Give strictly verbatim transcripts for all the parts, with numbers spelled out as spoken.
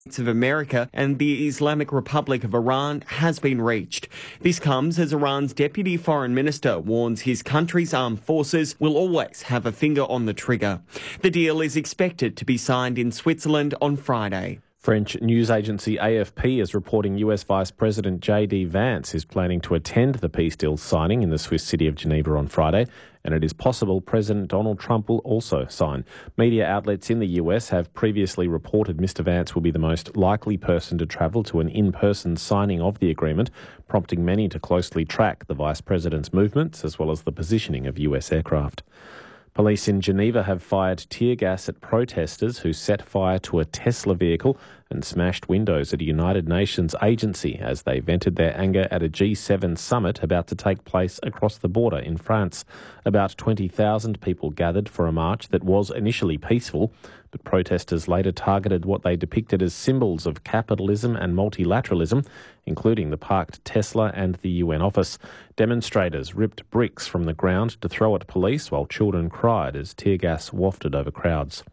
of America and the Islamic Republic of Iran has been reached. This comes as Iran's deputy foreign minister warns his country's armed forces will always have a finger on the trigger. The deal is expected to be signed in Switzerland on Friday. French news agency A F P is reporting U S Vice President J D Vance is planning to attend the peace deal signing in the Swiss city of Geneva on Friday, and it is possible President Donald Trump will also sign. Media outlets in the U S have previously reported Mister Vance will be the most likely person to travel to an in-person signing of the agreement, prompting many to closely track the Vice President's movements as well as the positioning of U S aircraft. Police in Geneva have fired tear gas at protesters who set fire to a Tesla vehicle and smashed windows at a United Nations agency as they vented their anger at a G seven summit about to take place across the border in France. About twenty thousand people gathered for a march that was initially peaceful, but protesters later targeted what they depicted as symbols of capitalism and multilateralism, including the parked Tesla and the U N office. Demonstrators ripped bricks from the ground to throw at police while children cried as tear gas wafted over crowds.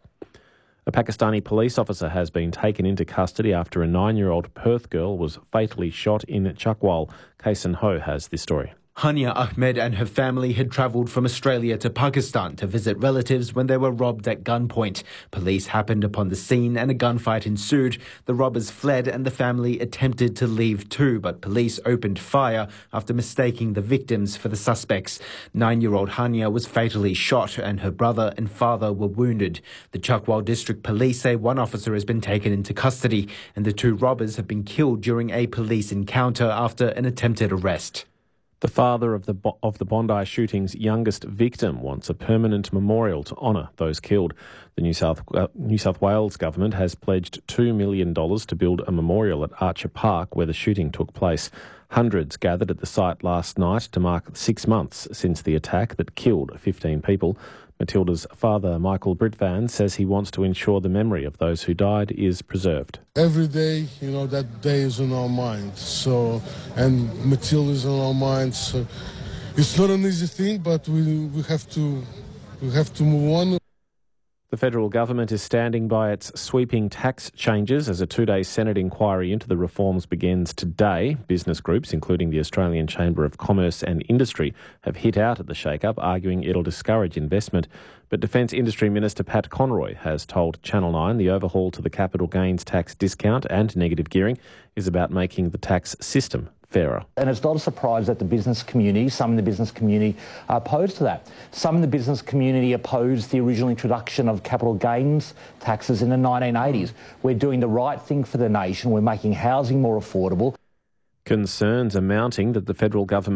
A Pakistani police officer has been taken into custody after a nine-year-old Perth girl was fatally shot in Chakwal. Kaisen Ho has this story. Hania Ahmed and her family had travelled from Australia to Pakistan to visit relatives when they were robbed at gunpoint. Police happened upon the scene and a gunfight ensued. The robbers fled and the family attempted to leave too, but police opened fire after mistaking the victims for the suspects. Nine-year-old Hania was fatally shot and her brother and father were wounded. The Chakwal District Police say one officer has been taken into custody and the two robbers have been killed during a police encounter after an attempted arrest. The father of the of the Bondi shooting's youngest victim wants a permanent memorial to honour those killed. The New South uh, New South Wales government has pledged two million dollars to build a memorial at Archer Park where the shooting took place. Hundreds gathered at the site last night to mark six months since the attack that killed fifteen people. Matilda's father, Michael Britvan, says he wants to ensure the memory of those who died is preserved. Every day, you know, that day is in our mind. So, and Matilda's in our minds. So it's not an easy thing, but we we have to we have to move on. The federal government is standing by its sweeping tax changes as a two-day Senate inquiry into the reforms begins today. Business groups, including the Australian Chamber of Commerce and Industry, have hit out at the shake-up, arguing it'll discourage investment. But Defence Industry Minister Pat Conroy has told Channel nine the overhaul to the capital gains tax discount and negative gearing is about making the tax system fairer. And it's not a surprise that the business community, some in the business community are opposed to that. Some in the business community opposed the original introduction of capital gains taxes in the nineteen eighties. We're doing the right thing for the nation. We're making housing more affordable. Concerns are mounting that the federal government